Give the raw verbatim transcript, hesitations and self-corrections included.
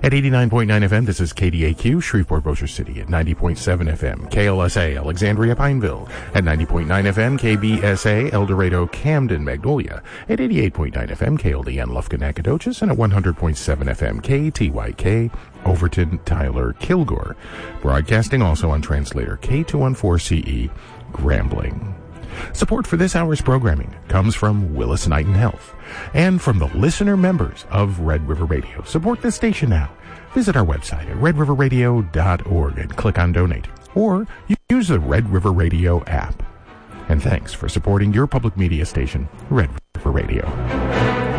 At eighty-nine point nine F M, this is K D A Q, Shreveport, Bossier City. At ninety point seven F M, K L S A, Alexandria, Pineville. At ninety point nine F M, K B S A, El Dorado, Camden, Magnolia. At eighty-eight point nine F M, K L D N, Lufkin, Nacogdoches. And at one hundred point seven F M, K T Y K, Overton, Tyler, Kilgore. Broadcasting also on translator K two fourteen C E, Grambling. Support for this hour's programming comes from Willis Knighton Health and from the listener members of Red River Radio. Support this station now. Visit our website at red river radio dot org and click on Donate. Or use the Red River Radio app. And thanks for supporting your public media station, Red River Radio.